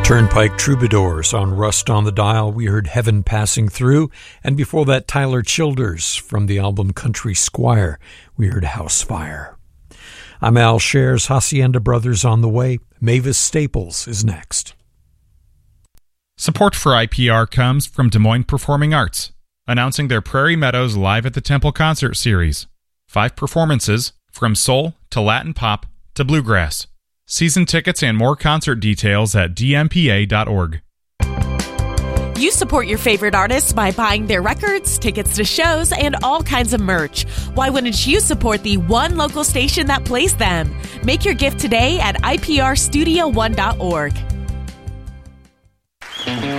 Turnpike Troubadours on Rust on the Dial. We heard Heaven Passing Through, and before that Tyler Childers from the album Country Squire. We heard House Fire. I'm Al Scherz, Hacienda Brothers on the way. Mavis Staples is next. Support for IPR comes from Des Moines Performing Arts, announcing their Prairie Meadows Live at the Temple concert series. 5 performances, from soul to Latin pop to bluegrass. Season tickets and more concert details at dmpa.org. You support your favorite artists by buying their records, tickets to shows, and all kinds of merch. Why wouldn't you support the one local station that plays them? Make your gift today at iprstudio1.org.